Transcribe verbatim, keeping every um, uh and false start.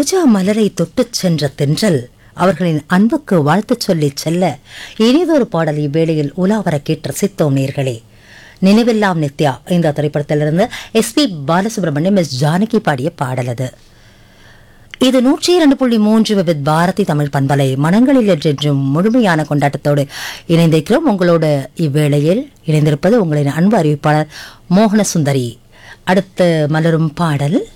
ரோஜா மலரை தொட்டுச் சென்ற தென்றல் அவர்களின் அன்புக்கு வாழ்த்துச் சொல்லி செல்ல இனிதொரு பாடல் இவ்வேளையில் உலாவர கேட்டு ரசித்தோம் நேர்களே. நினைவெல்லாம் நித்யா இந்த திரைப்படத்திலிருந்து S B Balasubramaniam S Janaki பாடிய பாடல் அது. இது நூற்றி இரண்டு புள்ளி மூன்று வித் பாரதி தமிழ் பண்பலை மனங்களில் என்றென்றும் முழுமையான கொண்டாட்டத்தோடு இணைந்திருக்கிறோம். உங்களோடு இவ்வேளையில் இணைந்திருப்பது உங்களின் அன்பு அறிவிப்பாளர் மோகன சுந்தரி. அடுத்து மலரும் பாடல்